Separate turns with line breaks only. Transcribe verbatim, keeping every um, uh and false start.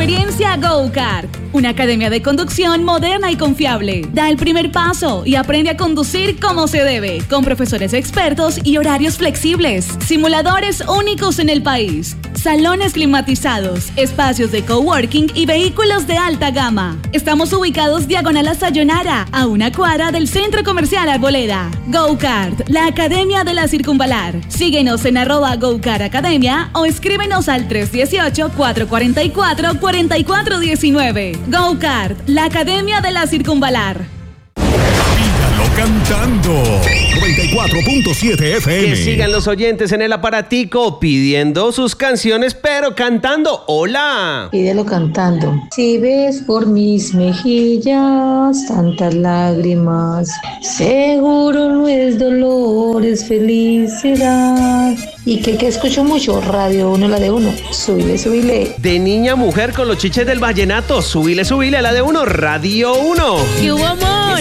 experiencia Go-Kart, una academia de conducción moderna y confiable. Da el primer paso y aprende a conducir como se debe, con profesores expertos y horarios flexibles, simuladores únicos en el país, salones climatizados, espacios de coworking y vehículos de alta gama. Estamos ubicados diagonal a Sayonara, a una cuadra del Centro Comercial Arboleda. Go-Kart, la Academia de la Circunvalar. Síguenos en arroba Go-Kart Academia o escríbenos al tres uno ocho, cuatro cuatro cuatro, cuatro cuatro uno nueve. Go-Kart, la Academia de la Circunvalar.
Pídalo cantando. noventa y cuatro punto siete F M.
Que sigan los oyentes en el aparatico pidiendo sus canciones, pero cantando. ¡Hola!
Pídelo cantando. Si ves por mis mejillas tantas lágrimas, seguro no es dolor, es felicidad. Y que, que escucho mucho, Radio Uno, la de Uno. Súbile, súbile.
De niña a mujer con los chiches del vallenato. Súbile, súbile a la de Uno, Radio Uno.
¡Qué hubo, amor!